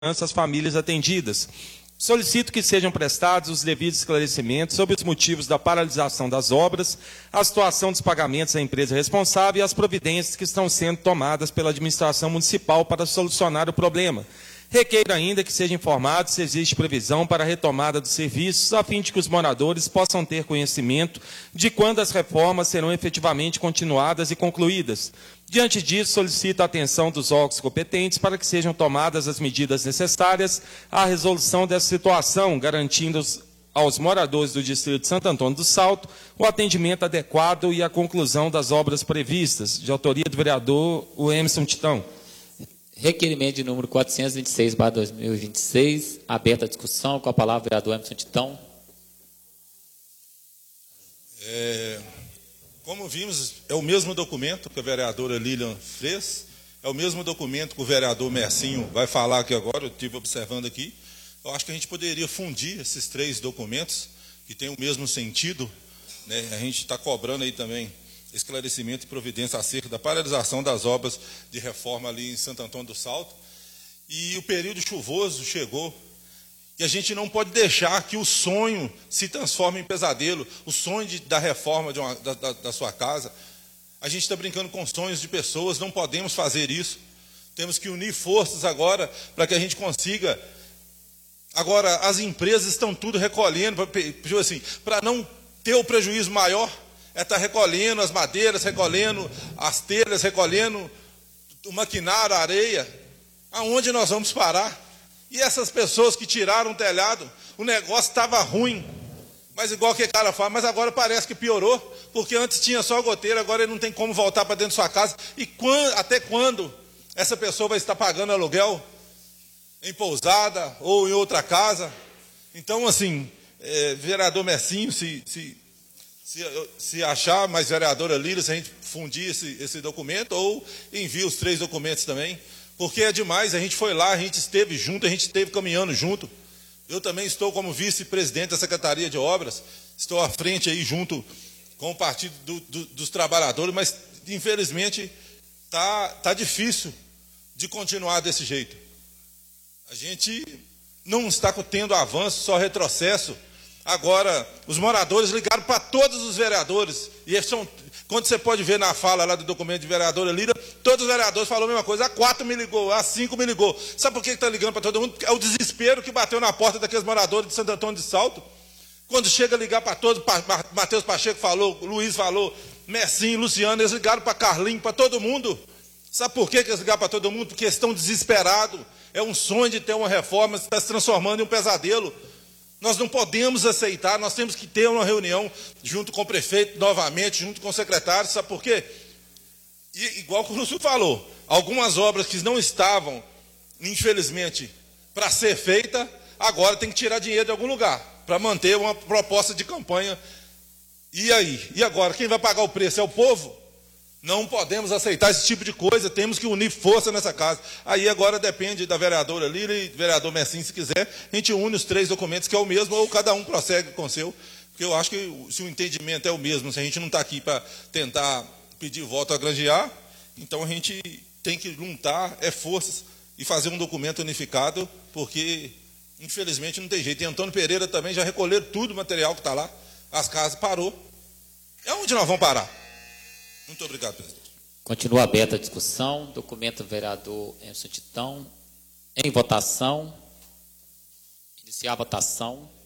às famílias atendidas. Solicito que sejam prestados os devidos esclarecimentos sobre os motivos da paralisação das obras, a situação dos pagamentos à empresa responsável e as providências que estão sendo tomadas pela administração municipal para solucionar o problema. Requeiro ainda que seja informado se existe previsão para a retomada dos serviços, a fim de que os moradores possam ter conhecimento de quando as reformas serão efetivamente continuadas e concluídas. Diante disso, solicito a atenção dos órgãos competentes para que sejam tomadas as medidas necessárias à resolução dessa situação, garantindo aos moradores do distrito de Santo Antônio do Salto o atendimento adequado e a conclusão das obras previstas. De autoria do vereador Emerson Titão. Requerimento de número 426/2026. Aberta a discussão. Com a palavra o vereador Emerson Titão. Como vimos, é o mesmo documento que a vereadora Lilian fez, é o mesmo documento que o vereador Mercinho vai falar aqui agora, eu estive observando aqui. Eu acho que a gente poderia fundir esses três documentos, que têm o mesmo sentido, né? A gente está cobrando aí também esclarecimento e providência acerca da paralisação das obras de reforma ali em Santo Antônio do Salto. E o período chuvoso chegou, e a gente não pode deixar que o sonho se transforme em pesadelo, o sonho da reforma da sua casa. A gente está brincando com sonhos de pessoas, não podemos fazer isso. Temos que unir forças agora para que a gente consiga. Agora, as empresas estão tudo recolhendo, para não ter o prejuízo maior, estar recolhendo as madeiras, recolhendo as telhas, recolhendo o maquinário, a areia. Aonde nós vamos parar? E essas pessoas que tiraram o telhado, o negócio estava ruim. Mas igual que o cara fala, mas agora parece que piorou, porque antes tinha só goteira, agora ele não tem como voltar para dentro da sua casa. E até quando essa pessoa vai estar pagando aluguel em pousada ou em outra casa? Então, assim, vereador Mercinho, se achar, mais vereadora Lília, se a gente fundir esse documento, ou envia os três documentos também, porque é demais. A gente foi lá, a gente esteve junto, a gente esteve caminhando junto. Eu também estou como vice-presidente da Secretaria de Obras, estou à frente aí junto com o Partido dos Trabalhadores, mas infelizmente tá difícil de continuar desse jeito. A gente não está tendo avanço, só retrocesso. Agora, os moradores ligaram para todos os vereadores, e quando você pode ver na fala lá do documento de vereadora Lília, todos os vereadores falaram a mesma coisa. A 4 me ligou, a 5 me ligou. Sabe por que está ligando para todo mundo? Porque é o desespero que bateu na porta daqueles moradores de Santo Antônio de Salto. Quando chega a ligar para todos, Matheus Pacheco falou, Luiz falou, Messinho, Luciano, eles ligaram para Carlinho, para todo mundo. Sabe por que eles ligaram para todo mundo? Porque eles estão desesperados. É um sonho de ter uma reforma, está se transformando em um pesadelo. Nós não podemos aceitar, nós temos que ter uma reunião junto com o prefeito, novamente, junto com o secretário. Sabe por quê? E, igual que o Lúcio falou, algumas obras que não estavam, infelizmente, para ser feita, agora tem que tirar dinheiro de algum lugar, para manter uma proposta de campanha. E aí? E agora? Quem vai pagar o preço? É o povo? Não podemos aceitar esse tipo de coisa, temos que unir força nessa casa. Aí agora depende da vereadora Lília e do vereador Messinho, se quiser, a gente une os três documentos, que é o mesmo, ou cada um prossegue com o seu, porque eu acho que se o entendimento é o mesmo, se a gente não está aqui para tentar pedir voto a granjear, então a gente tem que juntar forças e fazer um documento unificado, porque infelizmente não tem jeito. E Antônio Pereira também já recolheram tudo o material que está lá, as casas parou. É onde nós vamos parar? Muito obrigado, presidente. Continua aberta a discussão. Documento do vereador Emerson Titão. Em votação. Iniciar a votação.